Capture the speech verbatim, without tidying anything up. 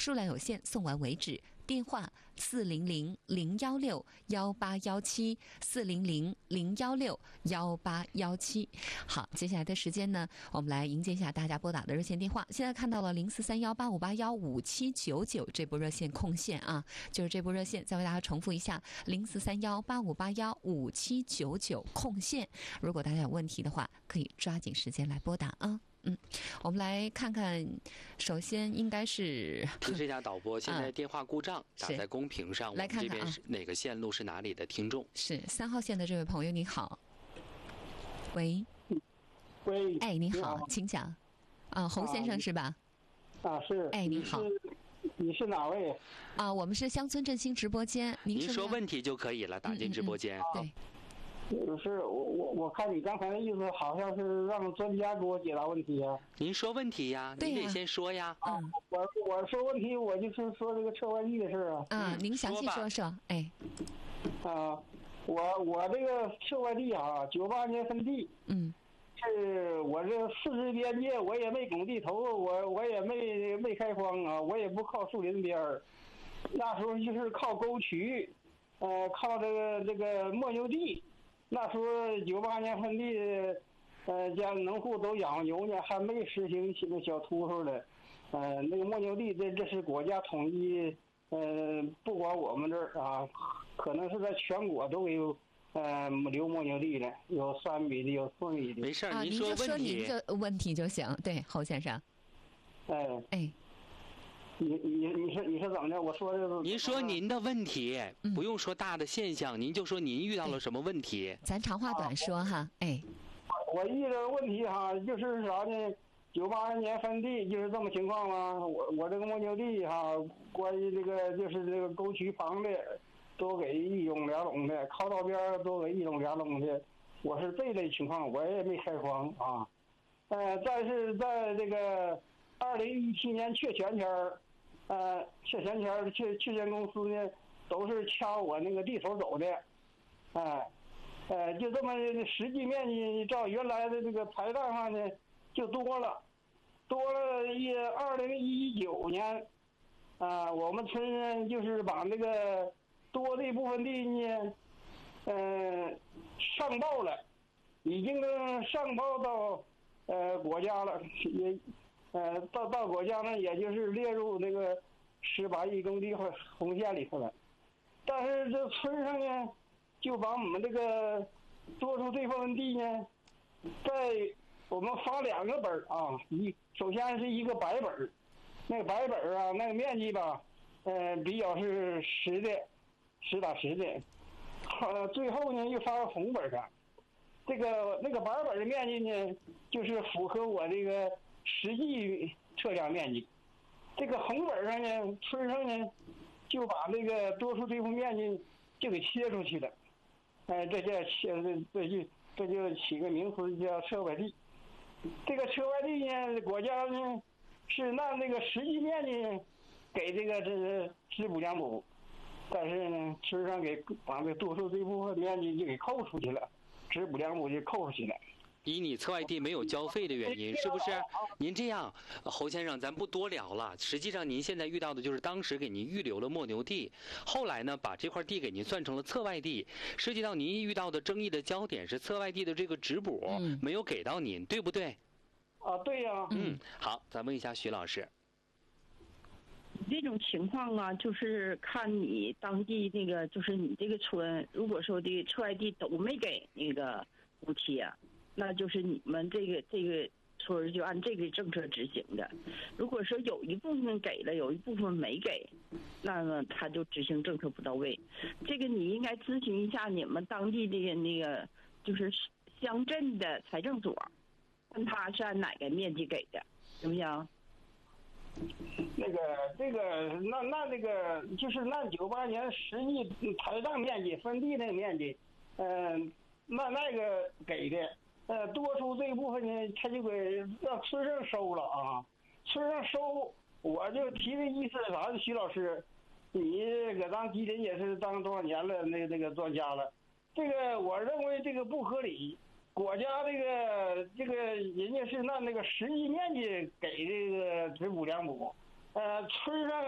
数量有限，送完为止。电话四零零零幺六幺八幺七四零零零幺六幺八幺七。好，接下来的时间呢，我们来迎接一下大家拨打的热线电话。现在看到了零四三幺八五八幺五七九九这部热线空线啊，就是这部热线，再为大家重复一下零四三幺八五八幺五七九九空线。如果大家有问题的话，可以抓紧时间来拨打啊。嗯，我们来看看，首先应该是提示一下导播，现在电话故障，打在公屏上。 来看看这边是哪个线路是哪里的听众？ 是三号线的这位朋友，你好。喂， 喂， 哎，你好，请讲。啊，侯先生是吧？ 啊，是。 哎，你好。 你是哪位？ 啊，我们是乡村振兴直播间。您您说问题就可以了，打进直播间。 嗯嗯嗯、 对。是我我我看你刚才的意思好像是让专家给我解答问题啊。 您说问题呀，您得先说呀。 啊，我我说问题，我就是说这个撤外地的事啊。 啊，您详细说说。哎。 啊，我我这个撤外地啊，九八年分地。 嗯。 是我这四支边界，我也没拱地头，我我也没没开荒啊，我也不靠树林边儿，那时候就是靠沟渠，呃，靠这个这个磨牛地。那时候九八年分地，呃，家农户都养牛呢，还没实行那个小秃头的，呃，那个磨牛地，这这是国家统一，呃，不光我们这儿啊，可能是在全国都有，呃，留磨牛地的，有三米的，有四米的。 没事， 啊， 您说问题， 您的问题就行。对，侯先生。 哎哎。 你你你是你是怎么的？我说的是。 您说您的问题， 嗯、 不用说大的现象，您就说您遇到了什么问题。 咱长话短说哈，哎。 我遇到的问题哈，就是啥呢？九八年分地就是这么情况吗？我我这个磨牛地哈，关于这个就是这个沟渠旁的，都给一垄两垄的，靠道边都给一垄两垄的。我是这类情况，我也没开荒啊。呃，但是在这个二零一七年确权前儿。呃，确权前确确权公司呢，都是掐我那个地头走的，哎，呃，就这么实际面积照原来的这个排档上呢，就多了，多了一二零一九年，啊，我们村呢就是把那个多的部分地呢，呃，上报了，已经上报到呃国家了，也。呃，到到国家呢，也就是列入那个十八亿公地红线里头了。但是这村上呢，就把我们这个多出这部分地呢，在我们发两个本啊，一首先是一个白本，那个白本啊，那个面积吧，呃，比较是实的，实打实的。呃，最后呢又发个红本上，这个那个白本的面积呢，就是符合我这个。实际测量面积，这个红本上呢，村上呢就把那个多出这幅面积就给切出去了，哎，这叫切，这就这就起个名词叫撤外地。这个撤外地呢，国家呢是按那个实际面积给这个这个支补两补，但是呢，村上给把这多出这部分面积就给扣出去了，支补两补就扣出去了。 以你测外地没有交费的原因，是不是？您这样，侯先生，咱不多聊了。实际上，您现在遇到的就是当时给您预留了磨牛地，后来呢，把这块地给您算成了测外地。涉及到您遇到的争议的焦点是测外地的这个直补、嗯、没有给到您，对不对？ 啊，对呀、啊。 嗯，好，咱问一下徐老师。 这种情况啊，就是看你当地那个，就是你这个村，如果说的撤外地都没给那个补贴。那就是你们这个这个村就按这个政策执行的。如果说有一部分给了，有一部分没给，那么他就执行政策不到位。这个你应该咨询一下你们当地的那个就是乡镇的财政所，看他是按哪个面积给的，行不行？ 那个这个那那那个就是那九八年实际排档面积分地那个面积，嗯、呃，那那个给的。呃，多出这一部分呢，他就给让村上收了啊。村上收，我就提的意思是啥呢？徐老师，你搁当吉林也是当多少年了？那个那个专家了，这个我认为这个不合理。国家这个这个人家是按那个实际面积给这个支补两补，呃，村上。